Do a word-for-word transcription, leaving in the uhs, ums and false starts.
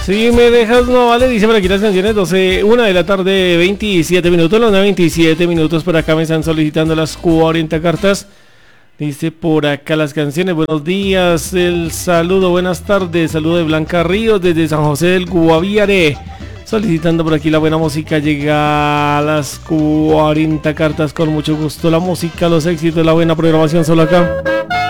Si me dejas, no vale, dice por aquí las canciones, doce, una de la tarde, veintisiete minutos, las veintisiete minutos, por acá me están solicitando las cuarenta cartas. Dice por acá las canciones, buenos días, el saludo, buenas tardes, saludo de Blanca Ríos desde San José del Guaviare. Solicitando por aquí la buena música, llega a las cuarenta cartas con mucho gusto, la música, los éxitos, la buena programación solo acá.